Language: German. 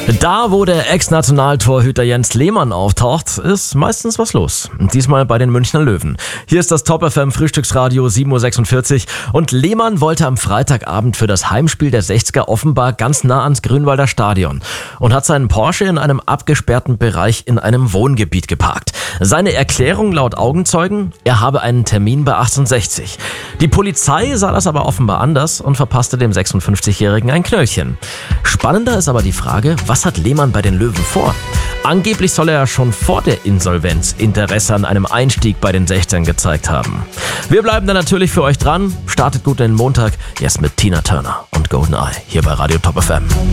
Da, wo der Ex-Nationaltorhüter Jens Lehmann auftaucht, ist meistens was los. Diesmal bei den Münchner Löwen. Hier ist das Top FM Frühstücksradio 7.46 Uhr und Lehmann wollte am Freitagabend für das Heimspiel der 60er offenbar ganz nah ans Grünwalder Stadion und hat seinen Porsche in einem abgesperrten Bereich in einem Wohngebiet geparkt. Seine Erklärung laut Augenzeugen, er habe einen Termin bei 1860. Die Polizei sah das aber offenbar anders und verpasste dem 56-Jährigen ein Knöllchen. Spannender ist aber die Frage, was hat Lehmann bei den Löwen vor? Angeblich soll er schon vor der Insolvenz Interesse an einem Einstieg bei den 16 gezeigt haben. Wir bleiben da natürlich für euch dran. Startet gut in den Montag, jetzt mit Tina Turner und GoldenEye hier bei Radio Top FM.